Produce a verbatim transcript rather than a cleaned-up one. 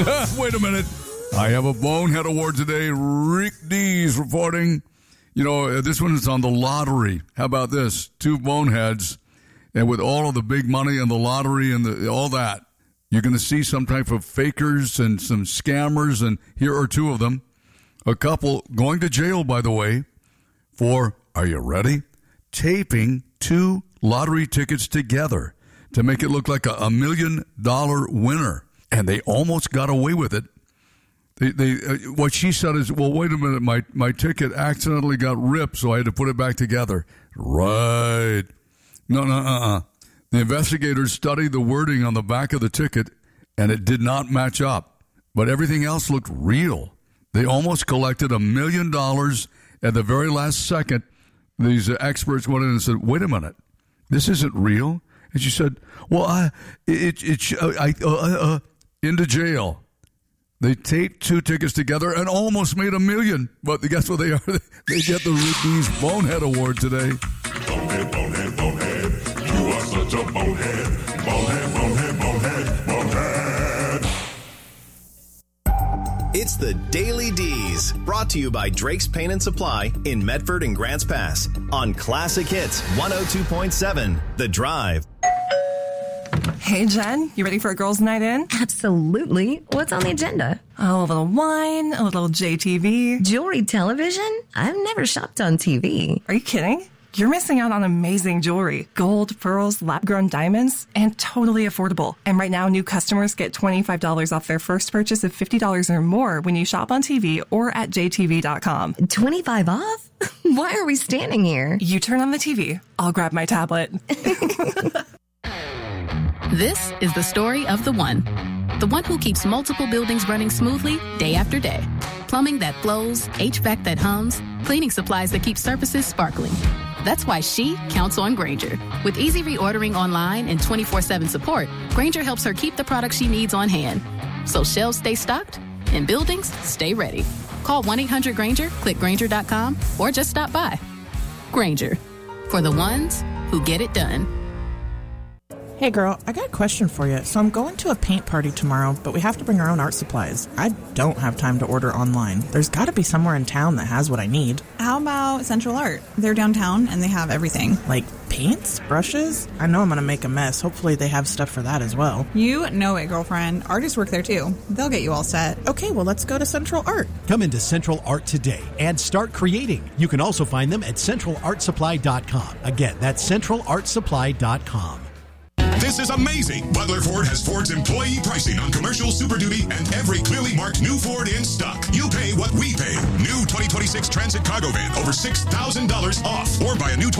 Wait a minute. I have a Bonehead Award today. Rick Dees reporting. You know, this one is on the lottery. How about this? Two boneheads, and with all of the big money and the lottery and the, all that, you're going to see some type of fakers and some scammers, and here are two of them. A couple going to jail, by the way, for, are you ready? Taping two lottery tickets together to make it look like a, a million dollar winner. And they almost got away with it. They, they, uh, what she said is, well, wait a minute, my, my ticket accidentally got ripped, so I had to put it back together. Right. No, no, uh-uh. The investigators studied the wording on the back of the ticket, and it did not match up. But everything else looked real. They almost collected a million dollars at the very last second. These uh, experts went in and said, wait a minute, this isn't real. And she said, well, I, it, it, uh, I, uh, uh, into jail. They taped two tickets together and almost made a million. But guess what they are? They get the Rick Dees Bonehead Award today. Bonehead, bonehead, bonehead. You are such a bonehead. Bonehead, bonehead, bonehead, bonehead. It's the Daily D's, brought to you by Drake's Paint and Supply in Medford and Grants Pass on Classic Hits one oh two point seven, The Drive. Hey, Jen, you ready for a girls' night in? Absolutely. What's on the agenda? Oh, a little wine, a little J T V. Jewelry television? I've never shopped on T V. Are you kidding? You're missing out on amazing jewelry. Gold, pearls, lab-grown diamonds, and totally affordable. And right now, new customers get twenty-five dollars off their first purchase of fifty dollars or more when you shop on T V or at J T V dot com. twenty-five off? Why are we standing here? You turn on the T V. I'll grab my tablet. This is the story of the one. The one who keeps multiple buildings running smoothly day after day. Plumbing that flows, H V A C that hums, cleaning supplies that keep surfaces sparkling. That's why she counts on Grainger. With easy reordering online and twenty-four seven support, Grainger helps her keep the products she needs on hand. So shelves stay stocked and buildings stay ready. Call one eight hundred Grainger, click Grainger dot com, or just stop by. Grainger, for the ones who get it done. Hey girl, I got a question for you. So I'm going to a paint party tomorrow, but we have to bring our own art supplies. I don't have time to order online. There's got to be somewhere in town that has what I need. How about Central Art? They're downtown and they have everything. Like paints, brushes? I know I'm going to make a mess. Hopefully they have stuff for that as well. You know it, girlfriend. Artists work there too. They'll get you all set. Okay, well let's go to Central Art. Come into Central Art today and start creating. You can also find them at central art supply dot com. Again, that's central art supply dot com. This is amazing. Butler Ford has Ford's employee pricing on commercial Super Duty and every clearly marked new Ford in stock. You pay what we pay. New twenty twenty-six Transit Cargo Van over six thousand dollars off. Or buy a new